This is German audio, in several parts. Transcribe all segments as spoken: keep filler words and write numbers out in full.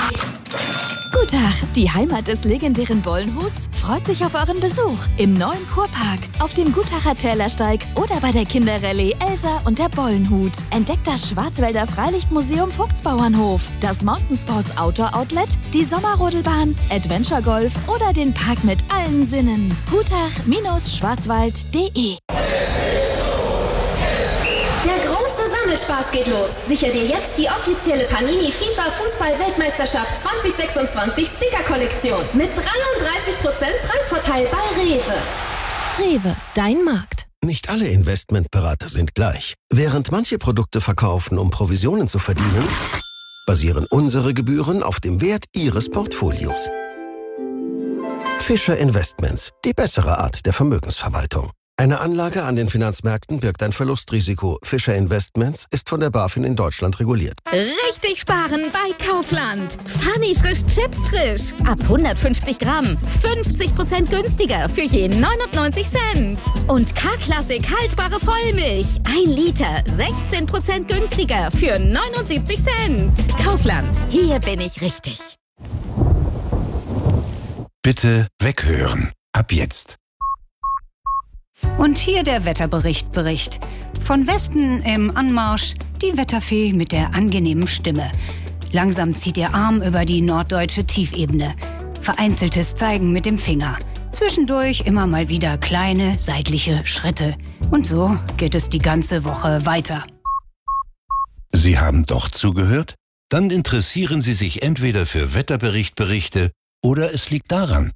Gutach, die Heimat des legendären Bollenhuts, freut sich auf euren Besuch im neuen Kurpark, auf dem Gutacher Tälersteig oder bei der Kinderrallye Elsa und der Bollenhut. Entdeckt das Schwarzwälder Freilichtmuseum Vogtsbauernhof, das Mountainsports Outdoor Outlet, die Sommerrodelbahn, Adventure Golf oder den Park mit allen Sinnen. Gutach Schwarzwald punkt de. Spaß geht los. Sicher dir jetzt die offizielle Panini FIFA Fußball-Weltmeisterschaft zwanzig sechsundzwanzig Sticker-Kollektion mit dreiunddreißig Prozent Preisvorteil bei Rewe. Rewe, dein Markt. Nicht alle Investmentberater sind gleich. Während manche Produkte verkaufen, um Provisionen zu verdienen, basieren unsere Gebühren auf dem Wert Ihres Portfolios. Fischer Investments, die bessere Art der Vermögensverwaltung. Eine Anlage an den Finanzmärkten birgt ein Verlustrisiko. Fischer Investments ist von der BaFin in Deutschland reguliert. Richtig sparen bei Kaufland. Funny frisch Chips frisch. Ab hundertfünfzig Gramm. fünfzig Prozent günstiger für je neunundneunzig Cent. Und K-Klassik haltbare Vollmilch. ein Liter. sechzehn Prozent günstiger für neunundsiebzig Cent. Kaufland. Hier bin ich richtig. Bitte weghören. Ab jetzt. Und hier der Wetterbericht Bericht. Von Westen im Anmarsch die Wetterfee mit der angenehmen Stimme. Langsam zieht ihr Arm über die norddeutsche Tiefebene. Vereinzeltes Zeigen mit dem Finger. Zwischendurch immer mal wieder kleine seitliche Schritte. Und so geht es die ganze Woche weiter. Sie haben doch zugehört? Dann interessieren Sie sich entweder für Wetterbericht-Berichte oder es liegt daran.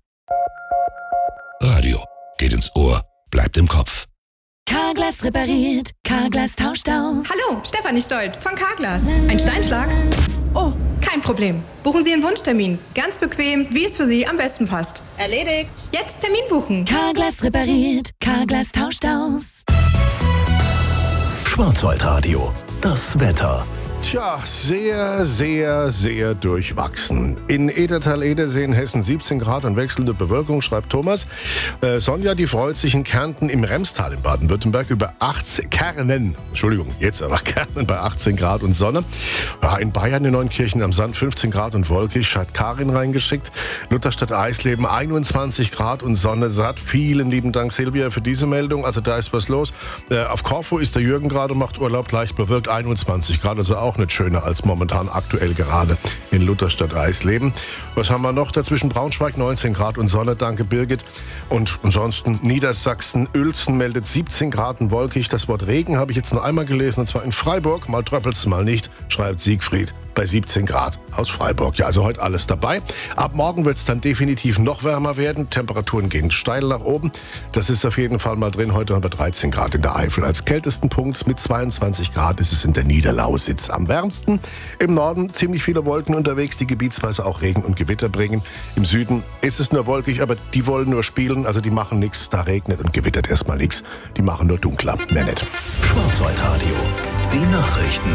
Radio geht ins Ohr. Bleibt im Kopf. Carglass repariert, Carglass tauscht aus. Hallo, Stefanie Stolt von Carglass. Ein Steinschlag? Oh, kein Problem. Buchen Sie einen Wunschtermin. Ganz bequem, wie es für Sie am besten passt. Erledigt. Jetzt Termin buchen. Carglass repariert, Carglass tauscht aus. Schwarzwaldradio, das Wetter. Tja, sehr, sehr, sehr durchwachsen. In Edertal-Edersee in Hessen siebzehn Grad und wechselnde Bewölkung, schreibt Thomas. Äh, Sonja, die freut sich in Kärnten im Remstal in Baden-Württemberg über achtzehn, Kernen, Entschuldigung, jetzt aber Kernen bei achtzehn Grad und Sonne. Ja, in Bayern in Neunkirchen am Sand fünfzehn Grad und wolkig, hat Karin reingeschickt. Lutherstadt Eisleben einundzwanzig Grad und Sonne satt. Vielen lieben Dank, Silvia, für diese Meldung. Also da ist was los. Äh, auf Korfu ist der Jürgen gerade, macht Urlaub, leicht bewölkt, einundzwanzig Grad, also auch nicht schöner als momentan aktuell gerade in Lutherstadt Eisleben. Was haben wir noch dazwischen? Braunschweig neunzehn Grad und Sonne, danke Birgit. Und ansonsten Niedersachsen, Uelzen meldet siebzehn Grad und wolkig. Das Wort Regen habe ich jetzt nur einmal gelesen, und zwar in Freiburg. Mal tröppelt's, mal nicht, schreibt Siegfried bei siebzehn Grad aus Freiburg. Ja, also heute alles dabei. Ab morgen wird es dann definitiv noch wärmer werden. Temperaturen gehen steil nach oben. Das ist auf jeden Fall mal drin. Heute haben wir dreizehn Grad in der Eifel. Als kältesten Punkt mit zweiundzwanzig Grad ist es in der Niederlausitz. Am wärmsten im Norden ziemlich viele Wolken unterwegs, die gebietsweise auch Regen und Gewitter bringen. Im Süden ist es nur wolkig, aber die wollen nur spielen. Also die machen nichts. Da regnet und gewittert erstmal nichts. Die machen nur dunkler. Mehr nicht. Schwarzwaldradio, die Nachrichten.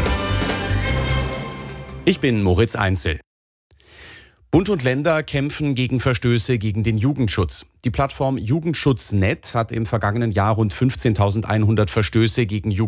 Ich bin Moritz Einzel. Bund und Länder kämpfen gegen Verstöße gegen den Jugendschutz. Die Plattform Jugendschutz Punkt net hat im vergangenen Jahr rund fünfzehntausendeinhundert Verstöße gegen Jugend